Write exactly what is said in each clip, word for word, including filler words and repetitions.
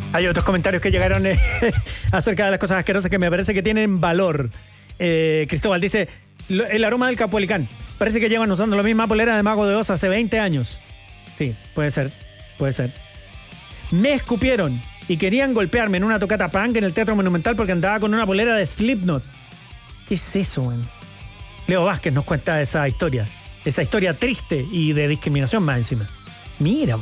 Hay otros comentarios que llegaron eh, acerca de las cosas asquerosas que me parece que tienen valor. Eh, Cristóbal dice, el aroma del Capualicán. Parece que llevan usando la misma polera de Mago de Oz hace veinte años. Sí, puede ser, puede ser. Me escupieron y querían golpearme en una tocata punk en el Teatro Monumental porque andaba con una polera de Slipknot. ¿Qué es eso, man? Leo Vázquez nos cuenta esa historia. Esa historia triste y de discriminación más encima. Mira.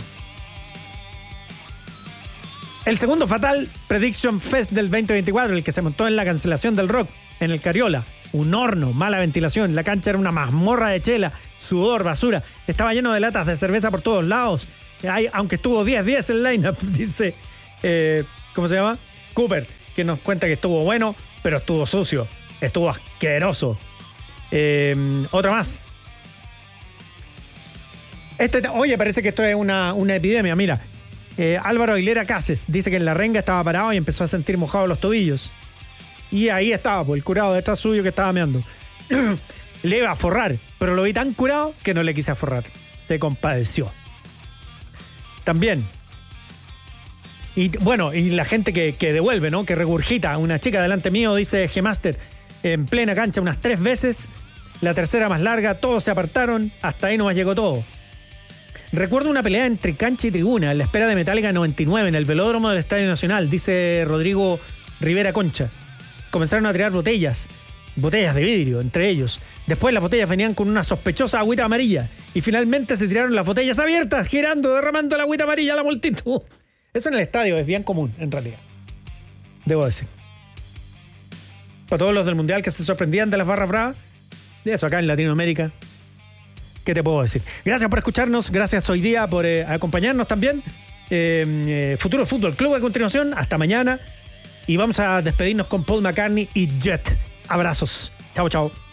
El segundo fatal Prediction Fest del veinte veinticuatro, el que se montó en la cancelación del rock, en el Cariola. Un horno, mala ventilación, la cancha era una mazmorra de chela, sudor, basura. Estaba lleno de latas de cerveza por todos lados. Hay, aunque estuvo diez diez el line-up, dice, eh, ¿cómo se llama? Cooper, que nos cuenta que estuvo bueno, pero estuvo sucio, estuvo asqueroso. Eh, otra más. Este, oye, parece que esto es una, una epidemia, mira. Eh, Álvaro Aguilera Cases dice que en la renga estaba parado y empezó a sentir mojados los tobillos. Y ahí estaba, pues, el curado detrás suyo que estaba meando. Le iba a forrar, pero lo vi tan curado que no le quise forrar. Se compadeció. También. Y bueno, y la gente que, que devuelve, ¿no? Que regurgita. Una chica delante mío, dice G-Master, en plena cancha unas tres veces. La tercera más larga, todos se apartaron. Hasta ahí nomás llegó todo. Recuerdo una pelea entre cancha y tribuna en la espera de Metallica noventa y nueve en el velódromo del Estadio Nacional, dice Rodrigo Rivera Concha. Comenzaron a tirar botellas, botellas de vidrio entre ellos. Después las botellas venían con una sospechosa agüita amarilla y finalmente se tiraron las botellas abiertas, girando, derramando la agüita amarilla a la multitud. Eso en el estadio es bien común, en realidad. Debo decir. Para todos los del Mundial que se sorprendían de las barras bravas, de eso acá en Latinoamérica, ¿qué te puedo decir? Gracias por escucharnos, gracias hoy día por eh, acompañarnos también. Eh, eh, Futuro Fútbol Club a continuación, hasta mañana. Y vamos a despedirnos con Paul McCartney y Jet. Abrazos. Chao, chao.